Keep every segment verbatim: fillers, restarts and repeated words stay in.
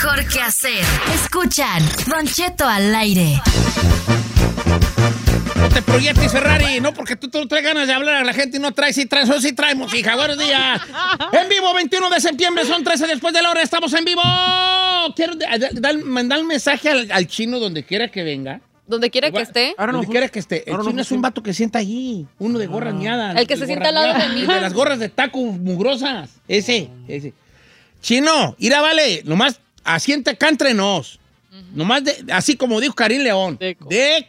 mejor que hacer. Escuchan Don Cheto al aire. No te proyectes, Ferrari, no porque tú, tú traes ganas de hablar a la gente y no traes, sí traes, sí traemos, hija. Buenos días. En vivo, veintiuno de septiembre, son trece después de la hora, estamos en vivo. Quiero dar, mandar un mensaje al, al chino donde quiera que venga. Donde quiera que esté. Ahora donde no, quiera que esté. El chino no, es un vato que sienta allí. Uno de gorras miadas. El que se sienta al lado de mí. El de las gorras de taco mugrosas. Ese, ese. Chino, ira, vale, nomás asienta acá entre nos. Uh-huh. Nomás, de, así como dijo Karim León. De, de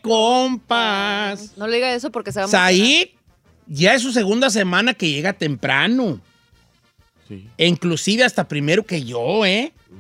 compas. No le diga eso porque se va a Said ya es su segunda semana que llega temprano. Sí. E inclusive hasta primero que yo, ¿eh? Uh-huh.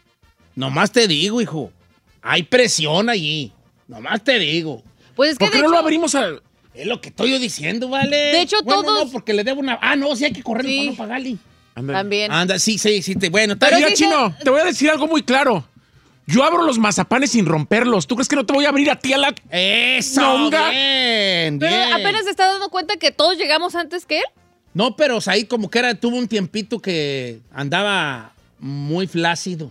Nomás te digo, hijo. Hay presión allí. Nomás te digo. Pues es que ¿por qué de no hecho, lo abrimos al...? Es lo que estoy yo diciendo, ¿vale? De hecho, bueno, todos... no, porque le debo una... Ah, no, sí hay que correr sí. para no pagarle. Anda. También. Anda, sí, sí, sí. Te, bueno, pero mira, sí, Chino, no... te voy a decir algo muy claro. Yo abro los mazapanes sin romperlos. ¿Tú crees que no te voy a abrir a ti a la... ¡Eso! Nonga? Bien, Pero bien. apenas se está dando cuenta que todos llegamos antes que él. No, pero ahí como que era, tuvo un tiempito que andaba muy flácido.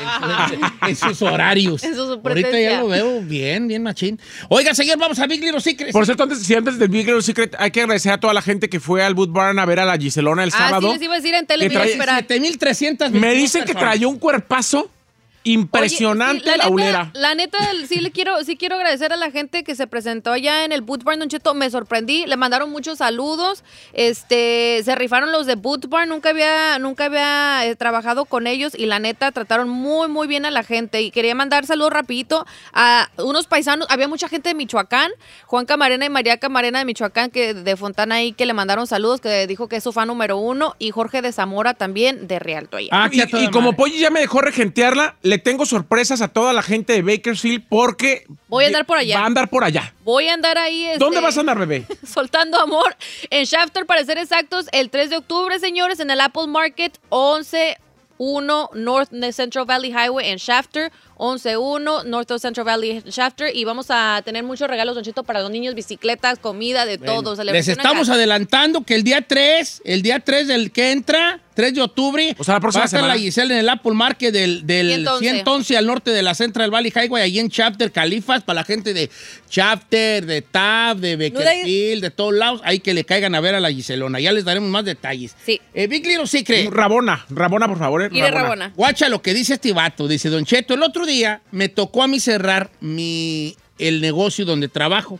en, en sus horarios. En su Ahorita ya lo veo bien, bien machín. Oiga, señor, vamos a Big Little Secret. Por cierto, antes, si antes del Big Little Secret, hay que agradecer a toda la gente que fue al Boot Barn a ver a la Giselona el ah, sábado. Sí, les iba a decir en televisión. siete mil trescientas Me dicen que traía un cuerpazo impresionante. Oye, sí, la, la ulera. La neta, sí le quiero, sí quiero agradecer a la gente que se presentó allá en el Boot Barn, Don Cheto. Me sorprendí, le mandaron muchos saludos. Este, se rifaron los de Boot Barn, nunca había, nunca había eh, trabajado con ellos y la neta trataron muy, muy bien a la gente. Y quería mandar saludos rapidito a unos paisanos. Había mucha gente de Michoacán, Juan Camarena y María Camarena de Michoacán, que de Fontana ahí, que le mandaron saludos, que dijo que es su fan número uno, y Jorge de Zamora también de Rialto allá. Ah, y, y como Polly ya me dejó regentearla, le tengo sorpresas a toda la gente de Bakersfield porque... Voy a andar por allá. Va a andar por allá. Voy a andar ahí. Este, ¿Dónde vas a andar, bebé? Soltando amor. En Shafter, para ser exactos, el tres de octubre, señores, en el Apple Market, once uno North Central Valley Highway en Shafter. once uno North Central Valley Shafter. Y vamos a tener muchos regalos, Don Cheto, para los niños, bicicletas, comida, de bueno, todo. Les estamos adelantando que el día tres, el día tres del que entra, tres de octubre, o sea, la próxima va a estar semana. la Giselle en el Apple Market del, del ciento once. ciento once al norte de la Central Valley Highway, allí en Shafter, Califas, para la gente de Shafter, de Taft, de Bakersfield, de todos lados, ahí que le caigan a ver a la Giselona. Ya les daremos más detalles. Sí. Eh, Big Little Secret. Rabona, Rabona, por favor. Eh, y de Rabona. Guacha lo que dice este vato. Dice, Don Cheto, el otro día me tocó a mí cerrar mi, el negocio donde trabajo.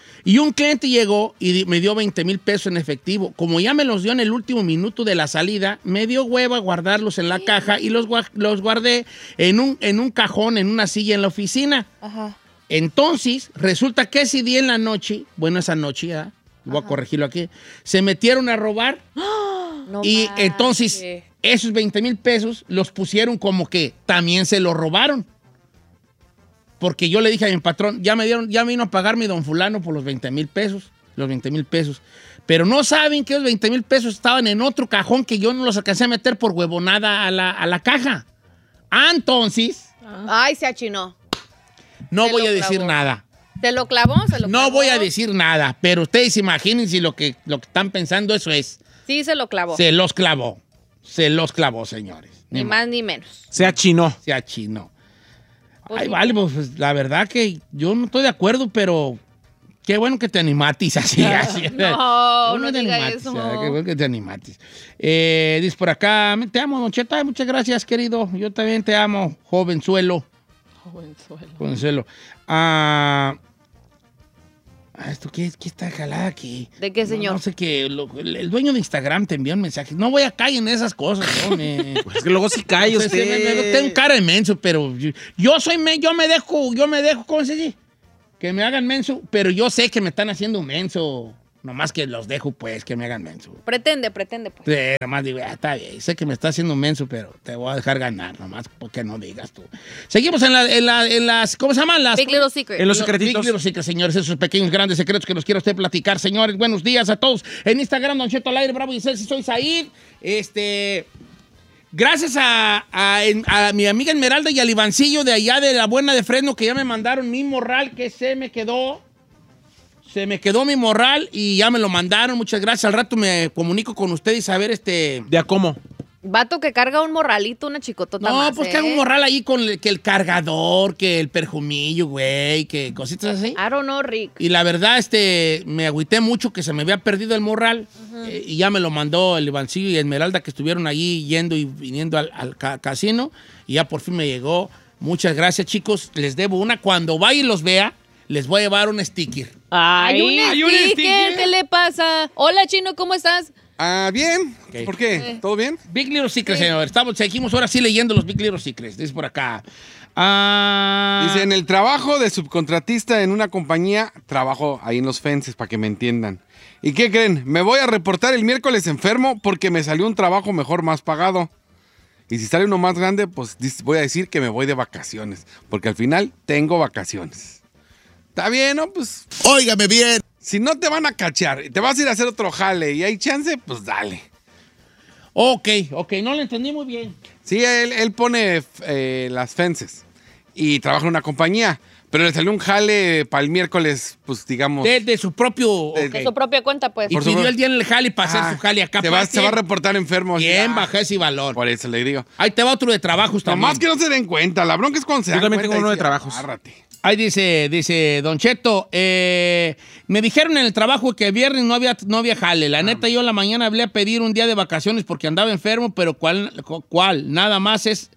Y un cliente llegó y me dio veinte mil pesos en efectivo. Como ya me los dio en el último minuto de la salida, me dio hueva guardarlos en la caja y los, los guardé en un, en un cajón, en una silla en la oficina. Ajá. Entonces, resulta que ese día en la noche, bueno, esa noche, ¿eh? Voy Ajá. a corregirlo aquí, se metieron a robar. No y manches. Entonces, esos veinte mil pesos los pusieron como que también se los robaron. Porque yo le dije a mi patrón, ya me dieron, ya me vino a pagar mi don fulano por los veinte mil pesos, los veinte mil pesos. Pero no saben que los veinte mil pesos estaban en otro cajón que yo no los alcancé a meter por huevonada a la, a la caja. Ah, entonces... Ay, se achinó. No se voy a decir nada. ¿Se lo clavó? ¿Se lo clavó? No voy a decir nada, pero ustedes imaginen si lo que, lo que están pensando eso es... Sí, se lo clavó. Se los clavó. Se los clavó, señores. Ni, ni más ni menos. Se achinó. Se achinó. Pues Ay, sí. vale, pues la verdad que yo no estoy de acuerdo, pero qué bueno que te animatis así. así. No, no te diga animatis, eso. ¿sabes? Qué bueno que te animatis. Eh, dice por acá, te amo, Don Cheto. Ay, muchas gracias, querido. Yo también te amo, jovenzuelo. Jovenzuelo. Jovenzuelo. Ah... ¿Esto qué, qué está jalada aquí? ¿De qué, señor? No, no sé qué. Lo, el, el dueño de Instagram te envió un mensaje. No voy a caer en esas cosas, hombre. Pues que luego sí cae no sé, usted. Me, me, tengo cara de menso, pero yo, yo soy me, yo me dejo, yo me dejo, ¿cómo se dice? Que me hagan menso, pero yo sé que me están haciendo menso. Nomás que los dejo, pues, que me hagan menso. Pretende, pretende, pues. Sí, nomás digo, ya está bien. Sé que me está haciendo menso, pero te voy a dejar ganar, nomás porque no digas tú. Seguimos en, la, en, la, en las, ¿cómo se llaman? Las, Big Little Secret. En los secretitos. Big Little Secret, señores, esos pequeños, grandes secretos que nos quiere usted platicar, señores. Buenos días a todos. En Instagram, Don Cheto al aire, Bravo y Celsi, soy Said. Este... Gracias a, a, a mi amiga Esmeralda y al Ivancillo de allá de la Buena de Fresno, que ya me mandaron mi morral que se me quedó. Se me quedó mi morral y ya me lo mandaron. Muchas gracias. Al rato me comunico con ustedes a ver este... ¿De a cómo? Vato que carga un morralito, una chicotota No, más, pues ¿eh? que haga un morral ahí con el, que el cargador, que el perfumillo, güey, que cositas así. I don't know, Rick. Y la verdad, este, me agüité mucho que se me había perdido el morral. Uh-huh. eh, y ya me lo mandó el Ivancillo y Esmeralda, que estuvieron allí yendo y viniendo al, al ca- casino. Y ya por fin me llegó. Muchas gracias, chicos. Les debo una. Cuando vaya y los vea, les voy a llevar un sticker. Hay un, hay un sticker, sticker. ¿qué le pasa? Hola, Chino, ¿cómo estás? Ah, bien. Ok. ¿Por qué? ¿Todo bien? Big Little Secrets, señor. Estamos, seguimos ahora sí leyendo los Big Little Secrets. Dice por acá. Ah, Dice, en el trabajo de subcontratista en una compañía, trabajo ahí en los fences, para que me entiendan. ¿Y qué creen? Me voy a reportar el miércoles enfermo porque me salió un trabajo mejor, más pagado. Y si sale uno más grande, pues voy a decir que me voy de vacaciones, porque al final tengo vacaciones. Está bien, ¿no? Pues... Óigame bien. Si no te van a cachar y te vas a ir a hacer otro jale y hay chance, pues dale. ok, ok. No lo entendí muy bien. Sí, él, él pone eh, las fences y trabaja en una compañía, pero le salió un jale para el miércoles, pues digamos... De, de su propio... De- ok. De su propia cuenta, pues. Y Por pidió supuesto. el día en el jale para hacer Ah, su jale acá. se va, aparte. se va a reportar enfermo. así, Bien, ah, baja ese valor. Por eso le digo. Ahí te va otro de trabajos también. Nomás que no se den cuenta, la bronca es cuando se Yo dan también cuenta tengo uno y de sí, trabajos. agárrate. Ahí dice, dice Don Cheto, eh, me dijeron en el trabajo que el viernes no había, no había jale. La neta, yo en la mañana hablé a pedir un día de vacaciones porque andaba enfermo, pero ¿cuál? cuál? Nada más es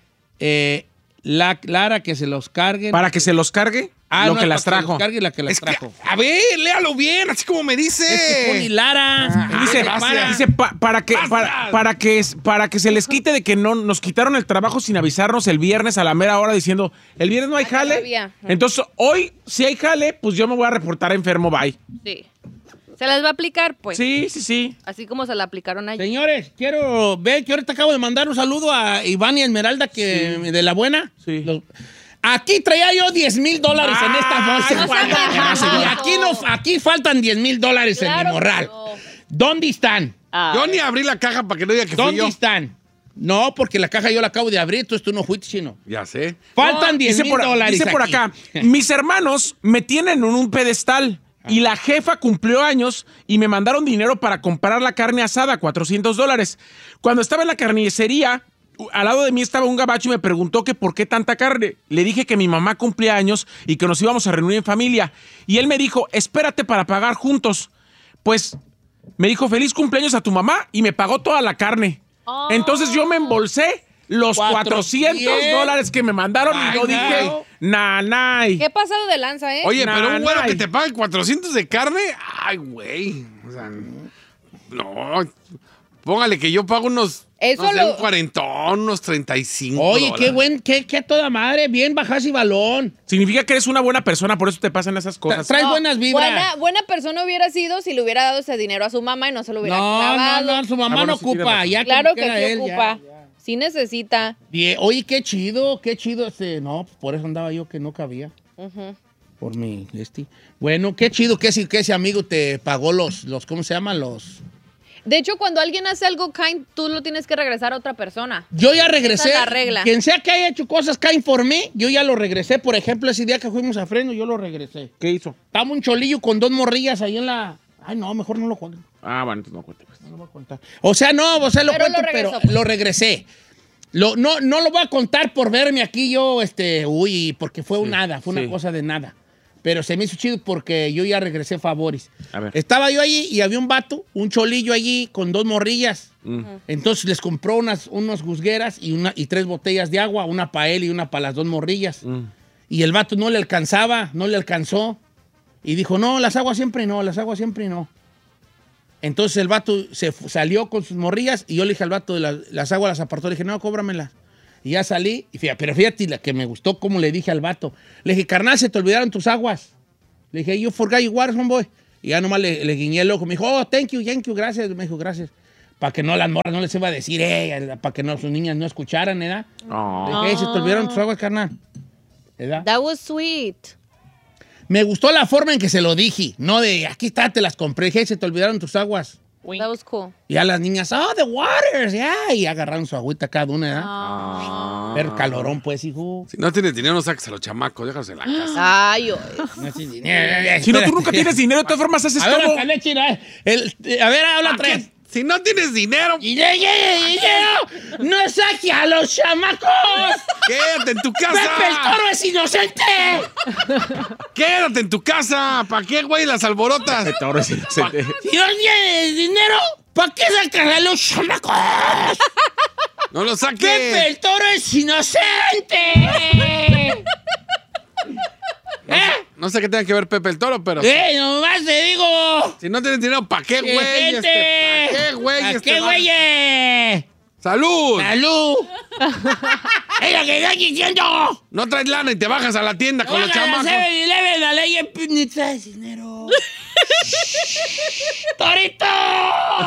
eh, la Clara que se los carguen. Para que se los cargue Ah, lo no, que para las trajo. Que los cargue la que las Es que, trajo. a ver, léalo bien, así como me dice. Es que pone Lara. Ah, Dice, gracias. dice pa- para, que, para, para, que, para que se les quite de que no nos quitaron el trabajo sin avisarnos el viernes a la mera hora diciendo, el viernes no hay jale. todavía. Entonces, hoy, si hay jale, pues yo me voy a reportar enfermo, bye. Sí. Se las va a aplicar, pues. Sí, sí, sí. Así como se la aplicaron ayer. Señores, quiero ver que ahorita acabo de mandar un saludo a Iván y Esmeralda que, de la buena. Sí. Los- aquí traía yo diez mil dólares en esta Ay, bolsa. no sean Y majados. aquí, nos, aquí faltan diez mil dólares en mi Claro que morral. no. ¿Dónde están? Ah, Yo ni abrí la caja para que no diga que fui ¿Dónde yo. están? No, porque la caja yo la acabo de abrir, entonces tú no fuiste, chino. Ya sé. Faltan diez Dice mil por, dólares dice por aquí. acá, mis hermanos me tienen en un pedestal y la jefa cumplió años y me mandaron dinero para comprar la carne asada, cuatrocientos dólares. Cuando estaba en la carnicería, al lado de mí estaba un gabacho y me preguntó que por qué tanta carne. Le dije que mi mamá cumplía años y que nos íbamos a reunir en familia. Y él me dijo, espérate para pagar juntos. Pues me dijo, feliz cumpleaños a tu mamá y me pagó toda la carne. Oh. Entonces yo me embolsé los cuatrocientos dólares que me mandaron y yo Ay, dije, no. nanay. ¿Qué pasado de lanza, eh? Oye, Nah, pero un güero nah. que te pague cuatrocientos de carne, ay, güey. O sea, no. Póngale que yo pago unos, Eso no sé, lo- un cuarentón, unos treinta y cinco Oye, dólares. qué buen, qué, qué a toda madre. Bien, bajas y balón. Significa que eres una buena persona, por eso te pasan esas cosas. Traes No, buenas vibras. Buena, buena persona hubiera sido si le hubiera dado ese dinero a su mamá y no se lo hubiera No, no, clavado. no, su mamá Ah, bueno, no sí tiene ocupa. razón. Ya Claro como que quiera sí él, ocupa. ya, ya. Sí necesita. Bien, oye, qué chido, qué chido este. No, pues por eso andaba yo que no cabía. Ujú. Por mi este. Bueno, qué chido que ese, que ese amigo te pagó los, los, ¿cómo se llaman? Los. De hecho, cuando alguien hace algo kind, tú lo tienes que regresar a otra persona. Yo ya regresé. Esa es la regla. Quien sea que haya hecho cosas kind for me, yo ya lo regresé. Por ejemplo, ese día que fuimos a Fresno, yo lo regresé. ¿Qué hizo? Estaba un cholillo con dos morrillas ahí en la. Ay, no, mejor no lo cuento. Ah, bueno, entonces no cuente. Pues. No lo voy a contar. O sea, no, o sea, lo Pero lo cuento, regresó, pero pues. lo regresé. Lo, no, no lo voy a contar por verme aquí yo, este, uy, porque fue un nada, fue sí. una cosa de nada. Pero se me hizo chido porque yo ya regresé favores. A ver. Estaba yo allí y había un vato, un cholillo allí con dos morrillas. Entonces les compró unas, unos gusgueras y, una, y tres botellas de agua, una para él y una para las dos morrillas. Y el vato no le alcanzaba, no le alcanzó. Y dijo, no, las aguas siempre no, las aguas siempre no. Entonces el vato se fu- salió con sus morrillas y yo le dije al vato, de las, las aguas las apartó. Le dije, no, cóbramelas. Y ya salí, y fíjate, pero fíjate la que me gustó como le dije al vato. Le dije, carnal, se te olvidaron tus aguas. Le dije, you forgot your water, homeboy. Y ya nomás le, le guiñé el ojo. Me dijo, oh, thank you, thank you, gracias. Me dijo, gracias. Para que no las morras no les iba a decir, eh, para que no, sus niñas no escucharan, ¿verdad? Oh. Le dije, "Hey, se te olvidaron tus aguas, carnal. ¿Verdad? That was sweet. Me gustó la forma en que se lo dije. No de, aquí está, te las compré. Dije, se te olvidaron tus aguas. That was cool. Y a las niñas, oh, the waters, ya. Y agarraron su agüita cada una, ¿verdad? Ah. Pero calorón, pues, hijo. Si no tienes dinero, no saques a los chamacos, déjalos en la casa. Ay, oye. No es dinero. Si no, tú nunca tienes dinero, de todas formas haces A ver, todo. acá, China, el- a ver, habla ¿A tres. qué Si no tienes dinero, ¡Dinero! ¡Dinero! ¡No saque a los chamacos! quédate en tu casa. ¡Pepe el Toro es inocente! Quédate en tu casa. ¿Para qué, güey, las alborotas? Pepe Toro es inocente. Si no tienes dinero, ¿para qué sacan a los chamacos? No lo saques. ¡Pepe el Toro es inocente! ¿Eh? No sé qué tenga que ver Pepe el Toro, pero... ¡Eh, nomás te digo! Si no tienes dinero, ¿para qué, güey? ¡Gente! Este, ¿Para qué, güey? ¿A este qué, va- güeyes? ¡Salud! ¡Salud! ¡Es lo que estoy diciendo! No traes lana y te bajas a la tienda con los Oigan, chamacos. seven eleven, la ley ni traes dinero. ¡Torito!